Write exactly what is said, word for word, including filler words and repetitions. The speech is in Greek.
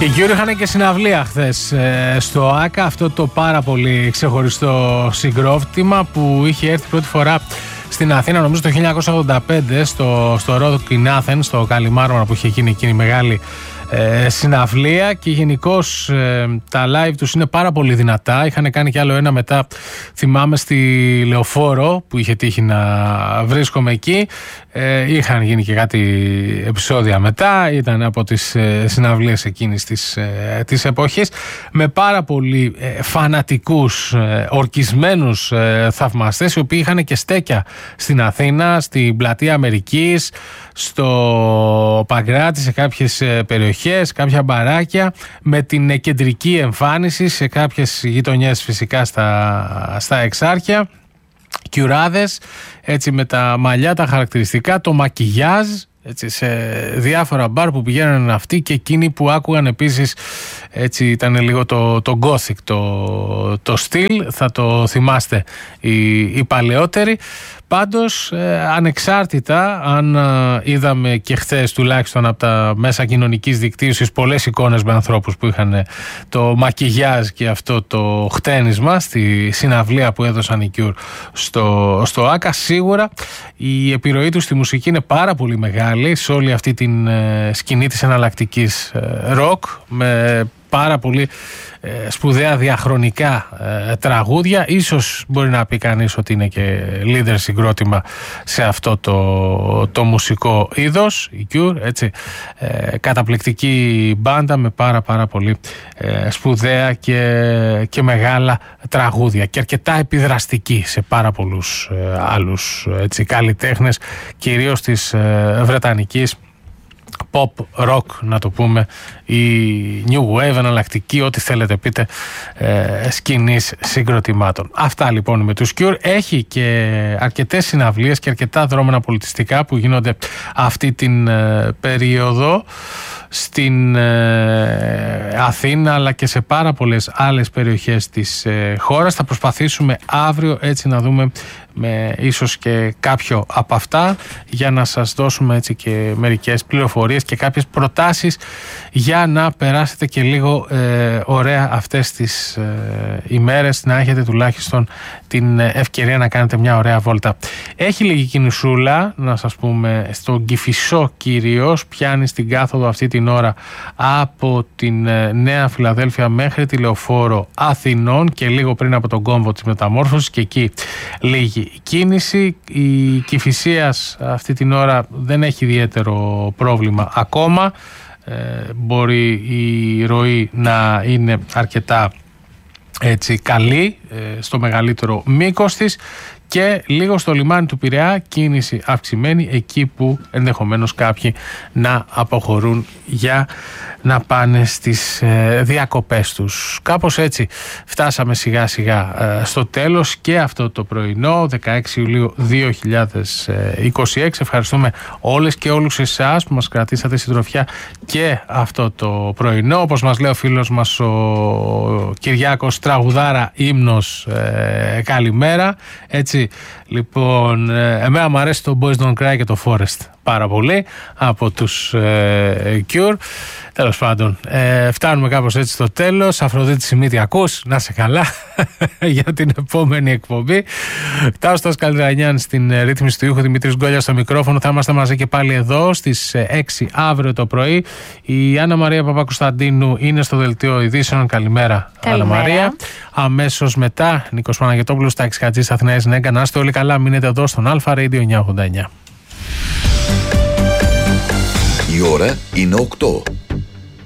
Οι Cure είχαν και συναυλία χθες ε, στο ΆΚΑ, αυτό το πάρα πολύ ξεχωριστό συγκρότημα που είχε έρθει πρώτη φορά στην Αθήνα, νομίζω το χίλια εννιακόσια ογδόντα πέντε, στο, στο Rock in Athens, στο Καλιμάρμαρα που είχε γίνει εκείνη η μεγάλη ε, συναυλία, και γενικώς ε, τα live τους είναι πάρα πολύ δυνατά. Είχαν κάνει κι άλλο ένα μετά, θυμάμαι, στη Λεωφόρο που είχε τύχει να βρίσκομαι εκεί. Ε, είχαν γίνει και κάτι επεισόδια μετά, ήταν από τις ε, συναυλίες εκείνης της, ε, της εποχής, με πάρα πολύ ε, φανατικούς, ε, ορκισμένους ε, θαυμαστές, οι οποίοι είχαν και στέκια στην Αθήνα, στην Πλατεία Αμερικής, στο Παγκράτη, σε κάποιες ε, περιοχές, κάποια μπαράκια, με την κεντρική εμφάνιση σε κάποιες γειτονιές φυσικά στα, στα Εξάρχεια. Κιουράδες, έτσι, με τα μαλλιά, τα χαρακτηριστικά, το μακιγιάζ, έτσι, σε διάφορα μπαρ που πηγαίνουν αυτοί, και εκείνοι που άκουγαν επίσης, έτσι, ήταν λίγο το, το gothic το, το στυλ, θα το θυμάστε οι, οι παλαιότεροι. Πάντως, ε, ανεξάρτητα αν ε, είδαμε και χθες τουλάχιστον από τα μέσα κοινωνικής δικτύωσης πολλές εικόνες με ανθρώπους που είχαν ε, το μακιγιάζ και αυτό το χτένισμα στη συναυλία που έδωσαν οι Cure στο, στο ΆΚΑ, σίγουρα η επιρροή τους στη μουσική είναι πάρα πολύ μεγάλη σε όλη αυτή την ε, σκηνή της εναλλακτικής ε, rock, με πάρα πολύ ε, σπουδαία διαχρονικά ε, τραγούδια. Ίσως μπορεί να πει κανείς ότι είναι και leader συγκρότημα σε αυτό το, το μουσικό είδος, η Cure, έτσι, ε, καταπληκτική μπάντα με πάρα πάρα πολύ ε, σπουδαία και, και μεγάλα τραγούδια, και αρκετά επιδραστική σε πάρα πολλούς ε, άλλους, έτσι, καλλιτέχνες, κυρίως της ε, βρετανικής pop, rock, να το πούμε, η new wave, εναλλακτική, ό,τι θέλετε πείτε, ε, σκηνής συγκροτημάτων. Αυτά λοιπόν με τους Cure. Έχει και αρκετές συναυλίες και αρκετά δρόμενα πολιτιστικά που γίνονται αυτή την ε, περίοδο στην ε, Αθήνα, αλλά και σε πάρα πολλές άλλες περιοχές της ε, χώρας. Θα προσπαθήσουμε αύριο έτσι να δούμε με ίσως και κάποιο από αυτά, για να σας δώσουμε έτσι και μερικές πληροφορίες και κάποιες προτάσεις για να περάσετε και λίγο ε, ωραία αυτές τις ε, ημέρες, να έχετε τουλάχιστον την ευκαιρία να κάνετε μια ωραία βόλτα. Έχει λίγη κινησούλα, να σας πούμε, στον Κηφισό κυρίως, πιάνει στην κάθοδο αυτή την ώρα από την ε, Νέα Φιλαδέλφια μέχρι τη Λεωφόρο Αθηνών και λίγο πριν από τον κόμβο της Μεταμόρφωσης, και εκεί λίγη η κίνηση. Η Κηφισίας αυτή την ώρα δεν έχει ιδιαίτερο πρόβλημα ακόμα. Ε, μπορεί η ροή να είναι αρκετά, έτσι, καλή ε, στο μεγαλύτερο μήκος της, και λίγο στο λιμάνι του Πειραιά κίνηση αυξημένη, εκεί που ενδεχομένως κάποιοι να αποχωρούν για να πάνε στις ε, διακοπές τους. Κάπως έτσι φτάσαμε σιγά σιγά ε, στο τέλος και αυτό το πρωινό, δεκαέξι Ιουλίου δύο χιλιάδες είκοσι έξι. Ευχαριστούμε όλες και όλους εσάς που μας κρατήσατε συντροφιά και αυτό το πρωινό. Όπως μας λέει ο φίλος μας ο Κυριάκος, τραγουδάρα ύμνος, ε, καλημέρα, έτσι. Λοιπόν, ε, εμένα μου αρέσει το Boys Don't Cry και το Forest πάρα πολύ από τους ε, Cure. Τέλος πάντων, ε, φτάνουμε κάπως έτσι στο τέλος. Αφροδίτη Σιμίτη, ακούς, να σε καλά για την επόμενη εκπομπή. Τάουστας Καλδρανιάν στην ρύθμιση του ήχου, Δημήτρης Γκόλιας στο μικρόφωνο. Θα είμαστε μαζί και πάλι εδώ στις έξι αύριο το πρωί. Η Άννα Μαρία Παπακοσταντίνου είναι στο δελτίο ειδήσεων. Καλημέρα, Άννα Μαρία. Αμέσως μετά, Νίκος Παναγιωτόπουλος, στα Εξχατζής Αθηναίας Νέγκα. Να είστε όλοι καλά, μείνετε εδώ στον Αλφα Radio εννιακόσια ογδόντα εννιά. Η ώρα είναι οκτώ.